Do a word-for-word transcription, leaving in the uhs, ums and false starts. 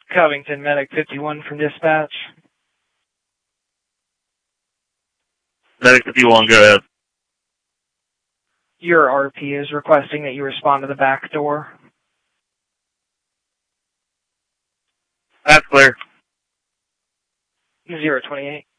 Covington Medic fifty-one from dispatch. Medic fifty-one, go ahead. Your R P is requesting that you respond to the back door. That's clear. zero twenty-eight.